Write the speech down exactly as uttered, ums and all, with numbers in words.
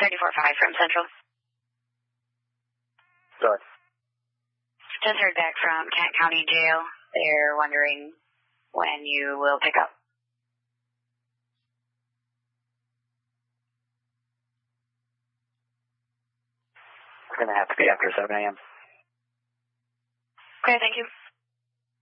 thirty-four five from Central. Sorry. Just heard back from Kent County Jail. They're wondering when you will pick up. It's going to have to be after seven a.m. Okay, thank you.